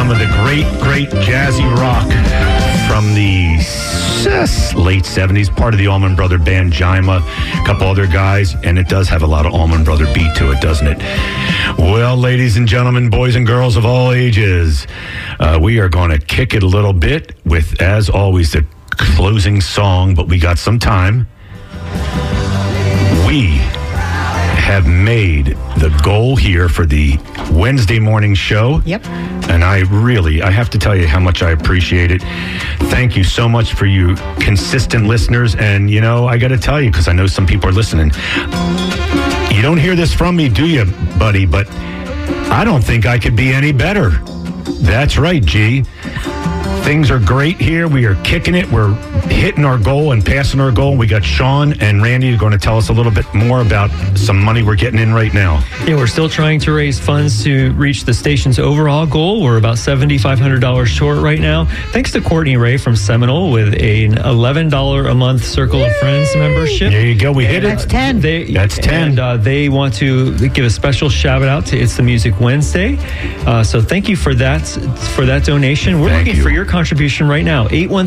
some of the great jazzy rock from the late 70s, part of the Allman Brother band Jima, a couple other guys, and it does have a lot of Allman Brother beat to it, doesn't it? Well, ladies and gentlemen, boys and girls of all ages, we are going to kick it a little bit with, as always, the closing song, but we got some time. We have made the goal here for the Wednesday morning show. Yep. And I have to tell you how much I appreciate it. Thank you so much for you consistent listeners. And, you know, I got to tell you, because I know some people are listening, you don't hear this from me, do you, buddy? But I don't think I could be any better. That's right, G. Things are great here. We are kicking it. We're hitting our goal and passing our goal. We got Sean and Randy going to tell us a little bit more about some money we're getting in right now. Yeah, we're still trying to raise funds to reach the station's overall goal. We're about $7,500 short right now. Thanks to Courtney Ray from Seminole with an $11 a month Circle of Friends membership. There you go. We hit it. That's 10. That's 10. And they want to give a special shout out to It's the Music Wednesday. So thank you for that donation. We're looking for your contribution right now.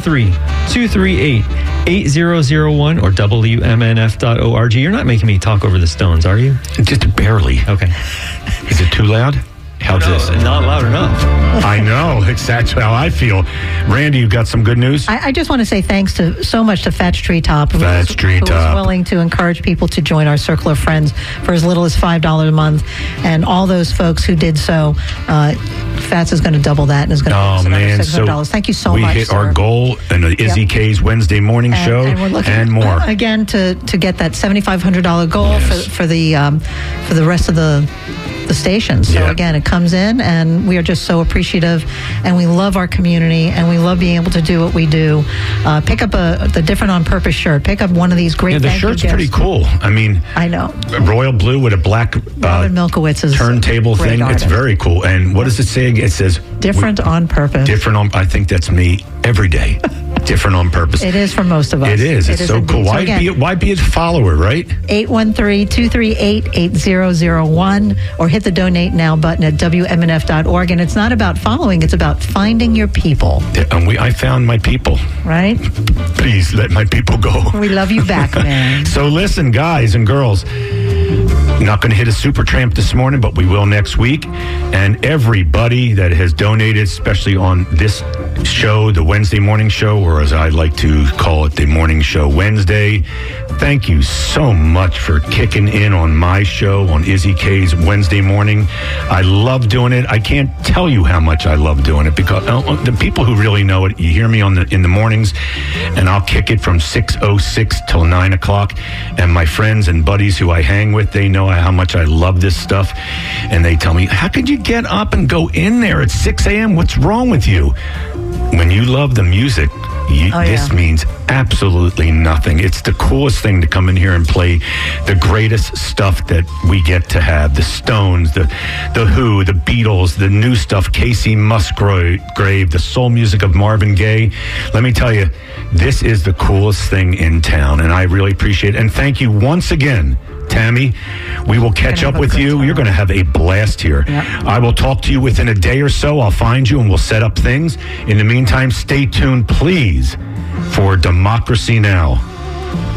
813-238-8001 or WMNF.org. You're not making me talk over the Stones, are you? Just barely. Okay. Is it too loud? How's this? Not loud enough. I know. That's how I feel. Randy, you got some good news? I just want to say thanks so much to Fats Treetop, who was willing to encourage people to join our Circle of Friends for as little as $5 a month. And all those folks who did so, Fats is going to double that and is going to give us another $600. Thank you so much, We hit our goal in the Izzy K's Wednesday morning show and we're looking, and more. Again, to get that $7,500 goal for the rest of the station. So again, it comes in and we are just so appreciative and we love our community and we love being able to do what we do. Pick up the Different on Purpose shirt. Pick up one of these great the shirt's gifts. Pretty cool. I mean, I know. Royal blue with a black Robin Milkowitz's turntable thing. artist. It's very cool. And what does it say? It says Different on Purpose. I think that's me every day. Different on Purpose. It is for most of us. It is. It's so cool. Why be a follower, right? 813-238-8001 or hit the donate now button at WMNF.org. And it's not about following, it's about finding your people. And I found my people. Right? Please let my people go. We love you back, man. So listen, guys and girls, not going to hit a super tramp this morning, but we will next week. And everybody that has donated, especially on this show, the Wednesday morning show, or as I like to call it, the morning show Wednesday, thank you so much for kicking in on my show on Izzy K's Wednesday morning. I love doing it. I can't tell you how much I love doing it because the people who really know it, you hear me in the mornings, and I'll kick it from 6:06 till 9 o'clock. And my friends and buddies who I hang with, they know how much I love this stuff. And they tell me, how could you get up and go in there at 6 a.m.? What's wrong with you? When you love the music, this means absolutely nothing. It's the coolest thing to come in here and play the greatest stuff that we get to have. The Stones, the Who, the Beatles, the new stuff, Casey Musgrave, the soul music of Marvin Gaye. Let me tell you, this is the coolest thing in town, and I really appreciate it. And thank you once again, Tammy. We will catch up with you. You're going to have a blast here. Yep. I will talk to you within a day or so. I'll find you and we'll set up things. In the meantime, stay tuned, please, for Democracy Now!